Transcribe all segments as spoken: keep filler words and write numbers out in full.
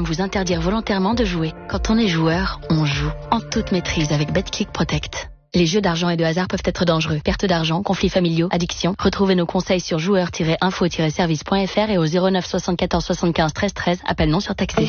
vous interdire volontairement de jouer. Quand on est joueur, on joue. En toute maîtrise avec BetClick Protect. Les jeux d'argent et de hasard peuvent être dangereux. Perte d'argent, conflits familiaux, addiction. Retrouvez nos conseils sur joueurs tiret info tiret service point f r et au zéro neuf soixante-quatorze soixante-quinze treize treize. Appel non surtaxé.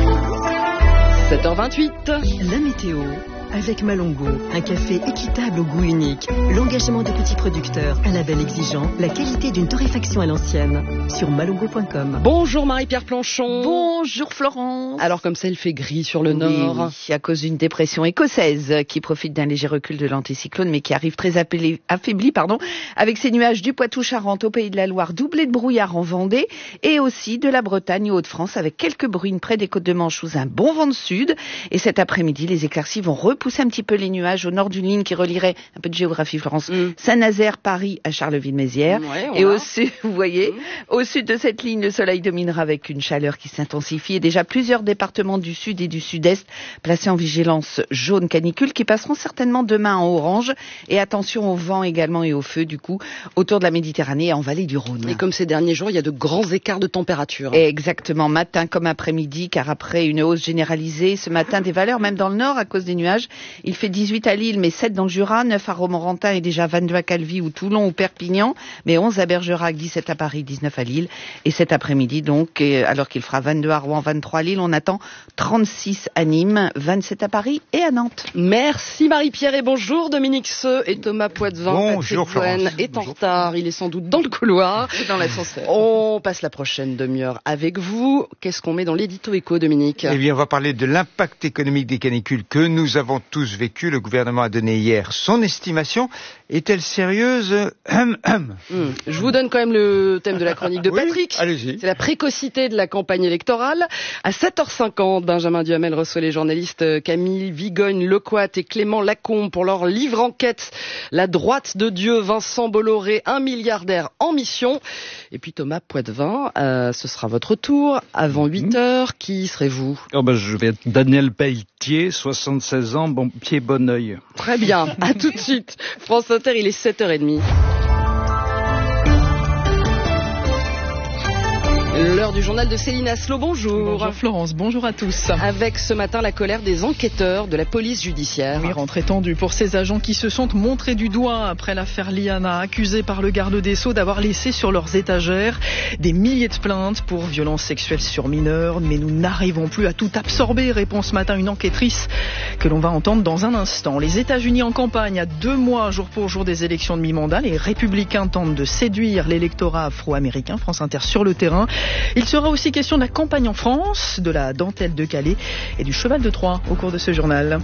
sept heures vingt-huit. La météo. Avec Malongo, un café équitable au goût unique, l'engagement de petits producteurs, un label exigeant, la qualité d'une torréfaction à l'ancienne. Sur malongo point com. Bonjour Marie-Pierre Planchon. Bonjour Florence. Alors comme ça, il fait gris sur le nord. Oui, oui, à cause d'une dépression écossaise qui profite d'un léger recul de l'anticyclone, mais qui arrive très affaibli, affaibli pardon, avec ses nuages du Poitou-Charentes au Pays de la Loire, doublés de brouillard en Vendée, et aussi de la Bretagne aux Hauts-de-France, avec quelques bruines près des côtes de Manche sous un bon vent de sud. Et cet après-midi, les éclaircies vont repousser un petit peu les nuages au nord d'une ligne qui relierait, un peu de géographie Florence, mm. Saint-Nazaire, Paris à Charleville-Mézières. Ouais, et au sud, vous voyez, mm. au sud de cette ligne, le soleil dominera avec une chaleur qui s'intensifie et déjà plusieurs départements du sud et du sud-est placés en vigilance jaune canicule qui passeront certainement demain en orange. Et attention au vent également et au feu du coup autour de la Méditerranée et en vallée du Rhône. Et comme ces derniers jours, il y a de grands écarts de température. Exactement, matin comme après-midi, car après une hausse généralisée, ce matin des valeurs même dans le nord à cause des nuages. Il fait dix-huit à Lille, mais sept dans le Jura, neuf à Romorantin et déjà vingt-deux à Calvi ou Toulon ou Perpignan, mais onze à Bergerac, dix-sept à Paris, dix-neuf à Lille. Et cet après-midi, donc, alors qu'il fera vingt-deux à Rouen, vingt-trois à Lille, on attend trente-six à Nîmes, vingt-sept à Paris et à Nantes. Merci Marie-Pierre et bonjour Dominique Seux et Thomas Poitvin. Bonjour Florence. Est en retard, il est sans doute dans le couloir. Dans l'ascenseur. On passe la prochaine demi-heure avec vous. Qu'est-ce qu'on met dans l'édito éco, Dominique ? Eh bien, on va parler de l'impact économique des canicules que nous avons tous vécu. Le gouvernement a donné hier son estimation. Est-elle sérieuse ? hum, hum. Mmh. Je vous donne quand même le thème de la chronique de oui, Patrick. Allez-y. C'est la précocité de la campagne électorale. À sept heures cinquante, Benjamin Duhamel reçoit les journalistes Camille Vigogne-Lecoat et Clément Lacombe pour leur livre enquête. La droite de Dieu, Vincent Bolloré, un milliardaire en mission. Et puis Thomas Poitvin, euh, ce sera votre tour. Avant huit heures, qui serez-vous ? Oh ben, je vais être Daniel Pelletier, soixante-seize ans, bon pied, bon oeil. Très bien, à tout de suite. France Inter, il est sept heures trente. L'heure du journal de Céline Aslo, bonjour. Bonjour Florence, bonjour à tous. Avec ce matin la colère des enquêteurs de la police judiciaire. Oui, rentrée tendue pour ces agents qui se sont montrés du doigt après l'affaire Liana, accusés par le garde des Sceaux d'avoir laissé sur leurs étagères des milliers de plaintes pour violences sexuelles sur mineurs. Mais nous n'arrivons plus à tout absorber, répond ce matin une enquêtrice que l'on va entendre dans un instant. Les États-Unis en campagne à deux mois jour pour jour des élections de mi-mandat. Les républicains tentent de séduire l'électorat afro-américain. France Inter sur le terrain. Il sera aussi question de la campagne en France, de la dentelle de Calais et du cheval de Troie au cours de ce journal.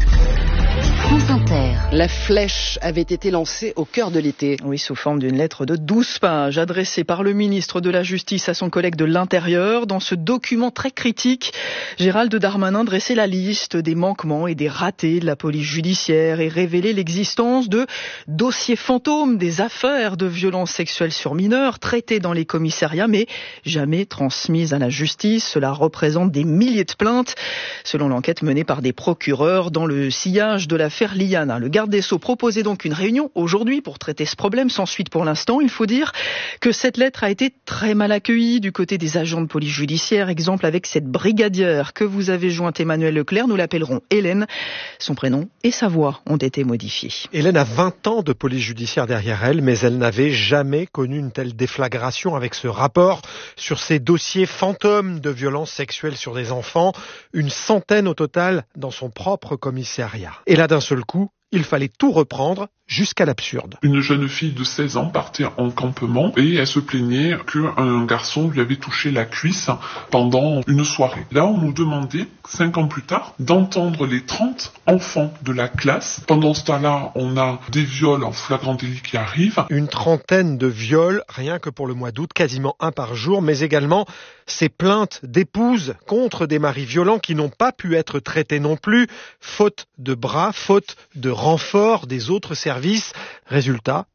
France Inter. La flèche avait été lancée au cœur de l'été. Oui, sous forme d'une lettre de douze pages adressée par le ministre de la Justice à son collègue de l'Intérieur. Dans ce document très critique, Gérald Darmanin dressait la liste des manquements et des ratés de la police judiciaire et révélait l'existence de dossiers fantômes, des affaires de violences sexuelles sur mineurs traitées dans les commissariats mais jamais transmises à la justice. Cela représente des milliers de plaintes, selon l'enquête menée par des procureurs dans le sillage de l'affaire Liana. Le garde des Sceaux proposait donc une réunion aujourd'hui pour traiter ce problème sans suite pour l'instant. Il faut dire que cette lettre a été très mal accueillie du côté des agents de police judiciaire. Exemple avec cette brigadière que vous avez jointe Emmanuel Leclerc. Nous l'appellerons Hélène. Son prénom et sa voix ont été modifiés. Hélène a vingt ans de police judiciaire derrière elle, mais elle n'avait jamais connu une telle déflagration avec ce rapport sur ces dossiers fantômes de violences sexuelles sur des enfants. Une centaine au total dans son propre commissariat. Et là, d'un seul coup, il fallait tout reprendre jusqu'à l'absurde. Une jeune fille de seize ans partait en campement et elle se plaignait qu'un garçon lui avait touché la cuisse pendant une soirée. Là, on nous demandait, cinq ans plus tard, d'entendre les trente enfants de la classe. Pendant ce temps-là, on a des viols en flagrant délit qui arrivent. Une trentaine de viols, rien que pour le mois d'août, quasiment un par jour, mais également ces plaintes d'épouses contre des maris violents qui n'ont pas pu être traités non plus, faute de bras, faute de renfort des autres services. Résultat,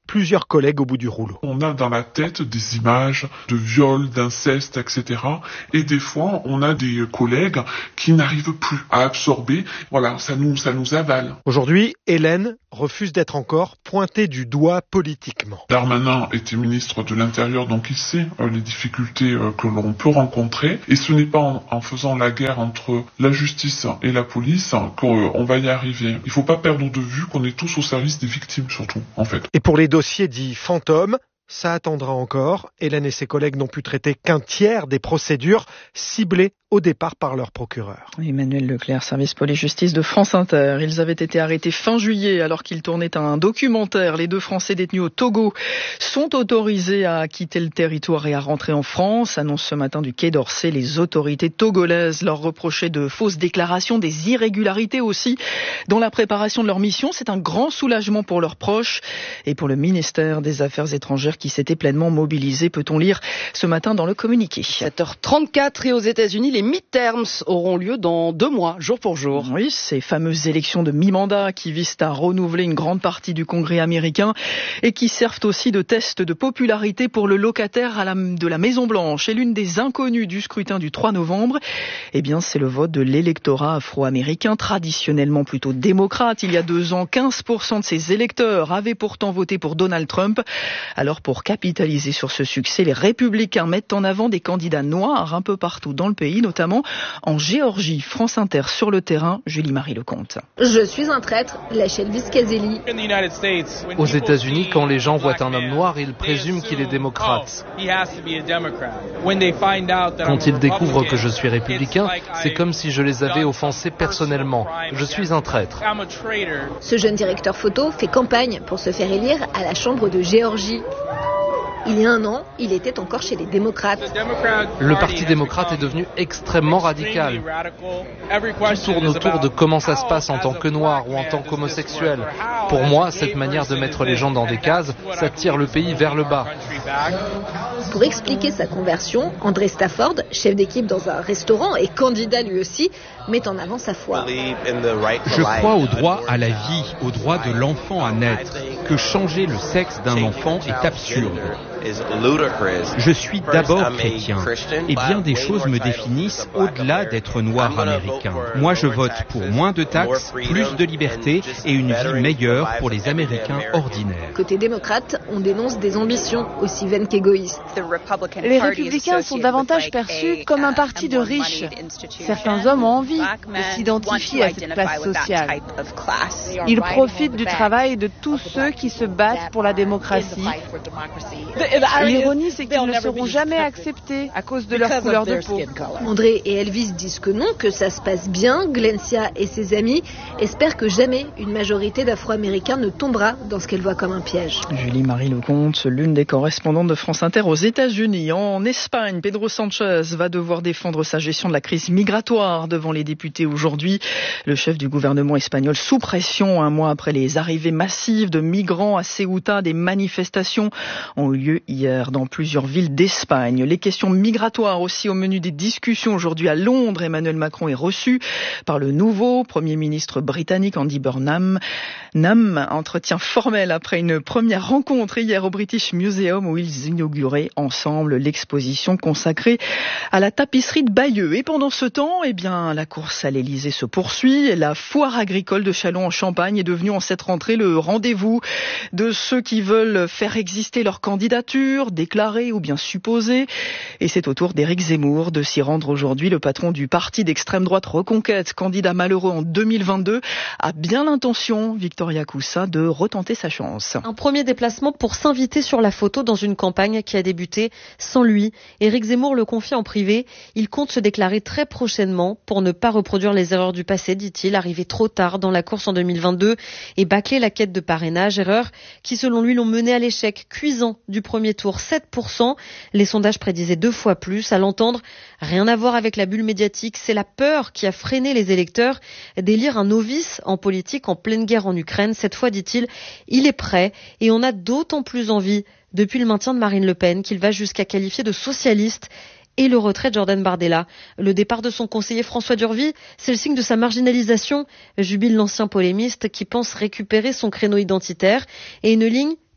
plusieurs collègues au bout du rouleau. On a dans la tête des images de viol, d'inceste, et cetera. Et des fois, on a des collègues qui n'arrivent plus à absorber. Voilà, ça nous, ça nous avale. Aujourd'hui, Hélène refuse d'être encore pointée du doigt politiquement. Darmanin était ministre de l'Intérieur, donc il sait euh, les difficultés euh, que l'on peut rencontrer. Et ce n'est pas en, en faisant la guerre entre la justice et la police qu'on euh, va y arriver. Il ne faut pas perdre de vue qu'on est tous au service des victimes, surtout, en fait. Et pour les dossiers dits fantômes, ça attendra encore. Hélène et ses collègues n'ont pu traiter qu'un tiers des procédures ciblées au départ par leur procureur. Emmanuel Leclerc, service police-justice de France Inter. Ils avaient été arrêtés fin juillet alors qu'ils tournaient un documentaire. Les deux Français détenus au Togo sont autorisés à quitter le territoire et à rentrer en France. Annonce ce matin du Quai d'Orsay. Les autorités togolaises leur reprochaient de fausses déclarations, des irrégularités aussi dans la préparation de leur mission. C'est un grand soulagement pour leurs proches et pour le ministère des Affaires étrangères qui s'était pleinement mobilisé, peut-on lire ce matin dans le communiqué. sept heures trente-quatre et aux États-Unis, les midterms auront lieu dans deux mois, jour pour jour. Oui, ces fameuses élections de mi-mandat qui visent à renouveler une grande partie du Congrès américain et qui servent aussi de test de popularité pour le locataire à la, de la Maison-Blanche. Et l'une des inconnues du scrutin du trois novembre, eh bien, c'est le vote de l'électorat afro-américain, traditionnellement plutôt démocrate. Il y a deux ans, quinze pour cent de ses électeurs avaient pourtant voté pour Donald Trump. Alors, pour capitaliser sur ce succès, les républicains mettent en avant des candidats noirs un peu partout dans le pays, notamment en Géorgie. France Inter sur le terrain, Julie-Marie Lecomte. Je suis un traître, lâche Elvis Caselli. Aux États-Unis, quand les gens voient un homme noir, ils présument qu'il est démocrate. Quand ils découvrent que je suis républicain, c'est comme si je les avais offensés personnellement. Je suis un traître. Ce jeune directeur photo fait campagne pour se faire élire à la Chambre de Géorgie. Il y a un an, il était encore chez les démocrates. Le Parti démocrate est devenu extrêmement radical. Tout tourne autour de comment ça se passe en tant que noir ou en tant qu'homosexuel. Pour moi, cette manière de mettre les gens dans des cases, ça tire le pays vers le bas. Pour expliquer sa conversion, André Stafford, chef d'équipe dans un restaurant et candidat lui aussi, met en avant sa foi. Je crois au droit à la vie, au droit de l'enfant à naître, que changer le sexe d'un enfant est absurde. Je suis d'abord chrétien et bien des choses me définissent au-delà d'être noir américain. Moi, je vote pour moins de taxes, plus de liberté et une vie meilleure pour les Américains ordinaires. Côté démocrate, on dénonce des ambitions aussi vaines qu'égoïstes. Les républicains sont davantage perçus comme un parti de riches. Certains hommes ont envie de s'identifier à cette classe sociale. Ils profitent du travail de tous ceux qui se battent pour la démocratie. L'ironie, c'est qu'ils ne seront jamais acceptés à cause de leur couleur de peau. André et Elvis disent que non, que ça se passe bien. Glencia et ses amis espèrent que jamais une majorité d'Afro-Américains ne tombera dans ce qu'elle voit comme un piège. Julie-Marie Lecomte, l'une des correspondantes de France Inter aux États-Unis. En Espagne, Pedro Sánchez va devoir défendre sa gestion de la crise migratoire devant les députés aujourd'hui. Le chef du gouvernement espagnol sous pression un mois après les arrivées massives de migrants à Ceuta. Des manifestations ont eu lieu hier dans plusieurs villes d'Espagne. Les questions migratoires aussi au menu des discussions aujourd'hui à Londres. Emmanuel Macron est reçu par le nouveau Premier ministre britannique Andy Burnham. Nam, entretien formel après une première rencontre hier au British Museum où ils inauguraient ensemble l'exposition consacrée à la tapisserie de Bayeux. Et pendant ce temps, eh bien, la course à l'Elysée se poursuit. La foire agricole de Châlons en Champagne est devenue en cette rentrée le rendez-vous de ceux qui veulent faire exister leur candidature, déclarée ou bien supposée. Et c'est au tour d'Éric Zemmour de s'y rendre aujourd'hui. Le patron du parti d'extrême droite Reconquête, candidat malheureux en deux mille vingt-deux, a bien l'intention, Victoria Coussa, de retenter sa chance. Un premier déplacement pour s'inviter sur la photo dans une campagne qui a débuté sans lui. Éric Zemmour le confie en privé. Il compte se déclarer très prochainement pour ne pas reproduire les erreurs du passé, dit-il, arrivé trop tard dans la course en deux mille vingt-deux et bâcler la quête de parrainage. Erreurs qui, selon lui, l'ont mené à l'échec cuisant du premier tour, sept pour cent. Les sondages prédisaient deux fois plus. À l'entendre, rien à voir avec la bulle médiatique. C'est la peur qui a freiné les électeurs d'élire un novice en politique en pleine guerre en Ukraine. Cette fois, dit-il, il est prêt et on a d'autant plus envie depuis le maintien de Marine Le Pen qu'il va jusqu'à qualifier de socialiste et le retrait de Jordan Bardella. Le départ de son conseiller François Durvy, c'est le signe de sa marginalisation, jubile l'ancien polémiste qui pense récupérer son créneau identitaire et une ligne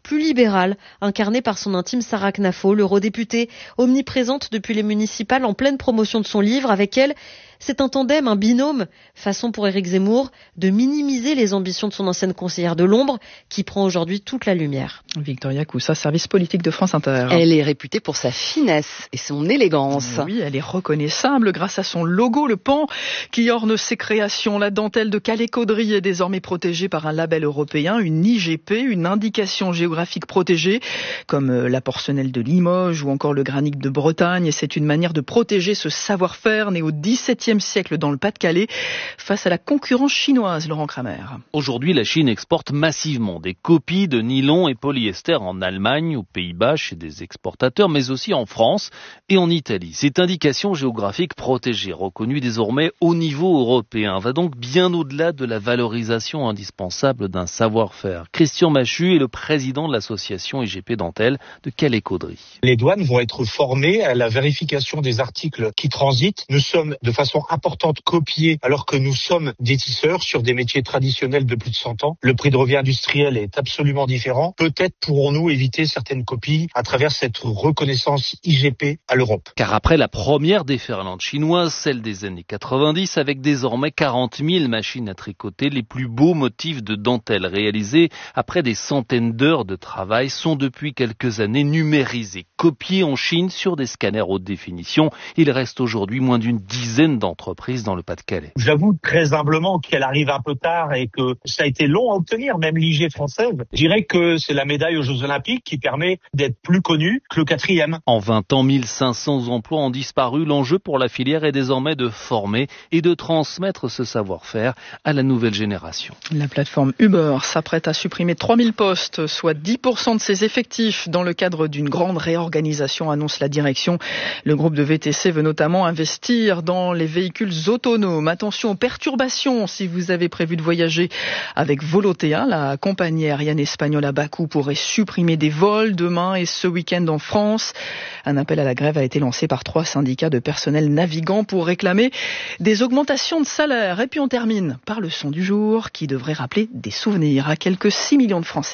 plus libérale, incarnée par son intime Sarah Knafo, l'eurodéputée, omniprésente depuis les municipales en pleine promotion de son livre. Avec elle, c'est un tandem, un binôme, façon pour Éric Zemmour de minimiser les ambitions de son ancienne conseillère de l'ombre, qui prend aujourd'hui toute la lumière. Victoria Coussa, service politique de France Inter. Elle est réputée pour sa finesse et son élégance. Oui, elle est reconnaissable grâce à son logo, le pan, qui orne ses créations. La dentelle de Calais-Caudry est désormais protégée par un label européen, une I G P, une indication géographique protégée, comme la porcelaine de Limoges ou encore le granit de Bretagne. Et c'est une manière de protéger ce savoir-faire né au dix-septième siècle dans le Pas-de-Calais face à la concurrence chinoise. Laurent Kramer. Aujourd'hui, la Chine exporte massivement des copies de nylon et polyester en Allemagne, aux Pays-Bas, chez des exportateurs, mais aussi en France et en Italie. Cette indication géographique protégée, reconnue désormais au niveau européen, va donc bien au-delà de la valorisation indispensable d'un savoir-faire. Christian Machu est le président de l'association I G P Dentelle de Calais-Caudry. Les douanes vont être formées à la vérification des articles qui transitent. Nous sommes de façon importante copiés alors que nous sommes des tisseurs sur des métiers traditionnels de plus de cent ans. Le prix de revient industriel est absolument différent. Peut-être pourrons-nous éviter certaines copies à travers cette reconnaissance I G P à l'Europe. Car après la première déferlante chinoise, celle des années quatre-vingt-dix, avec désormais quarante mille machines à tricoter, les plus beaux motifs de dentelle réalisés après des centaines d'heures de travail sont depuis quelques années numérisés, copiés en Chine sur des scanners haute définition. Il reste aujourd'hui moins d'une dizaine d'entreprises dans le Pas-de-Calais. J'avoue très humblement qu'elle arrive un peu tard et que ça a été long à obtenir, même l'I G française. Je dirais que c'est la médaille aux Jeux Olympiques qui permet d'être plus connue que le quatrième. En vingt ans, mille cinq cents emplois ont disparu. L'enjeu pour la filière est désormais de former et de transmettre ce savoir-faire à la nouvelle génération. La plateforme Uber s'apprête à supprimer trois mille postes, soit dix pour cent de ses effectifs, dans le cadre d'une grande réorganisation, annonce la direction. Le groupe de V T C veut notamment investir dans les véhicules autonomes. Attention aux perturbations si vous avez prévu de voyager avec Volotea. La compagnie aérienne espagnole à bas coût pourrait supprimer des vols demain et ce week-end en France. Un appel à la grève a été lancé par trois syndicats de personnel navigant pour réclamer des augmentations de salaire. Et puis on termine par le son du jour qui devrait rappeler des souvenirs à quelques six millions de Français.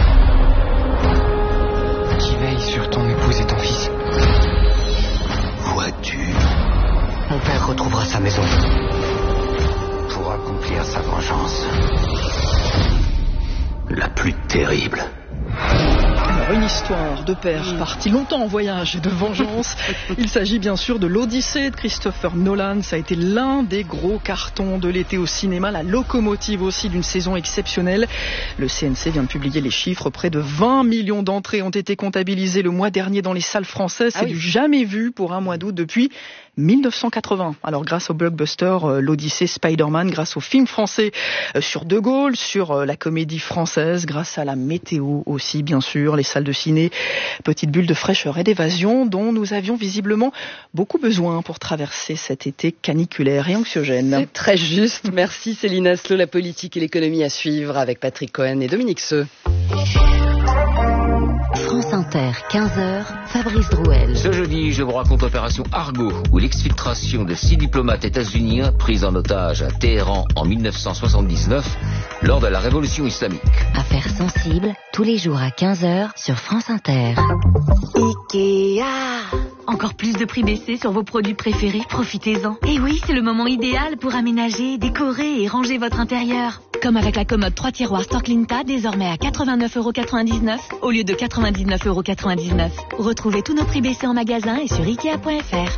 Qui veille sur ton épouse et ton fils? Vois-tu, Mon père retrouvera sa maison pour accomplir sa vengeance la plus terrible. Alors, une histoire de père parti longtemps en voyage et de vengeance. Il s'agit bien sûr de l'Odyssée de Christopher Nolan. Ça a été l'un des gros cartons de l'été au cinéma, la locomotive aussi d'une saison exceptionnelle. Le C N C vient de publier les chiffres. Près de vingt millions d'entrées ont été comptabilisées le mois dernier dans les salles françaises. C'est ah oui. du jamais vu pour un mois d'août depuis mille neuf cent quatre-vingts. Alors grâce au blockbuster euh, l'Odyssée Spider-Man, grâce au film français euh, sur De Gaulle, sur euh, la comédie française, grâce à la météo aussi bien sûr, les salles de ciné, petite bulle de fraîcheur et d'évasion dont nous avions visiblement beaucoup besoin pour traverser cet été caniculaire et anxiogène. C'est très juste. Merci Céline Aslo, la politique et l'économie à suivre avec Patrick Cohen et Dominique Seux. France Inter, quinze heures, Fabrice Drouel. Ce jeudi, je vous raconte l'opération Argo, où l'exfiltration de six diplomates états-uniens pris en otage à Téhéran en mille neuf cent soixante-dix-neuf lors de la révolution islamique. Affaires sensibles, tous les jours à quinze heures sur France Inter. Ikea. Encore plus de prix baissés sur vos produits préférés, profitez-en. Et oui, c'est le moment idéal pour aménager, décorer et ranger votre intérieur. Comme avec la commode trois tiroirs Storklinta, désormais à quatre-vingt-neuf euros quatre-vingt-dix-neuf au lieu de quatre-vingt-dix-neuf euros quatre-vingt-dix-neuf. Retrouvez tous nos prix baissés en magasin et sur ikea point f r.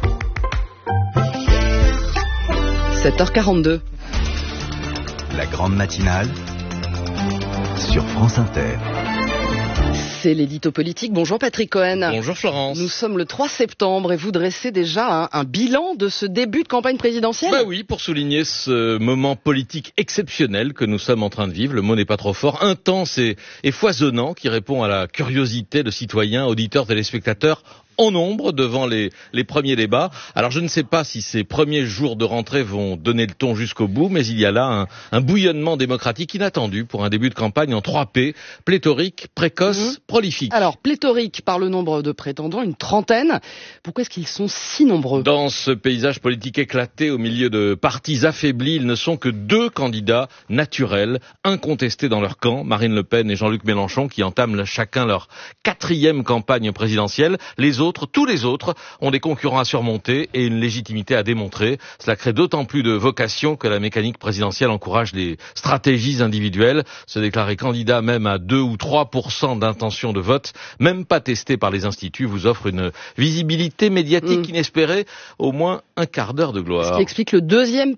sept heures quarante-deux. La grande matinale sur France Inter. C'est l'édito politique. Bonjour Patrick Cohen. Bonjour Florence. Nous sommes le trois septembre et vous dressez déjà un, un bilan de ce début de campagne présidentielle. Bah oui, pour souligner ce moment politique exceptionnel que nous sommes en train de vivre. Le mot n'est pas trop fort. Intense et, et foisonnant qui répond à la curiosité de citoyens, auditeurs, téléspectateurs en nombre devant les, les premiers débats. Alors je ne sais pas si ces premiers jours de rentrée vont donner le ton jusqu'au bout, mais il y a là un, un bouillonnement démocratique inattendu pour un début de campagne en trois P, pléthorique, précoce, mmh. prolifique. Alors pléthorique par le nombre de prétendants, une trentaine. Pourquoi est-ce qu'ils sont si nombreux? Dans ce paysage politique éclaté au milieu de partis affaiblis, ils ne sont que deux candidats naturels, incontestés dans leur camp, Marine Le Pen et Jean-Luc Mélenchon, qui entament chacun leur quatrième campagne présidentielle. Les autres, tous les autres, ont des concurrents à surmonter et une légitimité à démontrer. Cela crée d'autant plus de vocation que la mécanique présidentielle encourage les stratégies individuelles. Se déclarer candidat même à deux ou trois pour cent d'intention de vote, même pas testé par les instituts, vous offre une visibilité médiatique mmh. inespérée, au moins un quart d'heure de gloire. Ce qui explique le deuxième